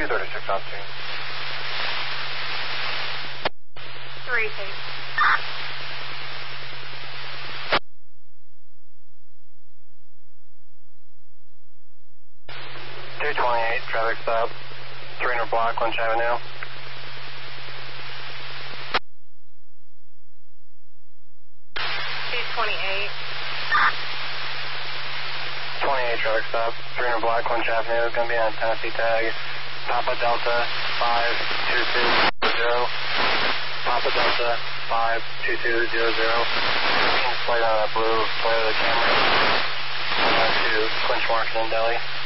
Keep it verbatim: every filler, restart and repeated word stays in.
two thirty-six altitude. three two. two twenty-eight, traffic stop, three hundred block, Lynch Avenue. two twenty-eight. twenty-eight, traffic stop, three hundred block, Lynch Avenue, going to be on Tennessee tag, Papa Delta five two two zero, Papa Delta five two two zero zero, flight on a blue Toyota Camry, uh, to Clinch Market in Delhi.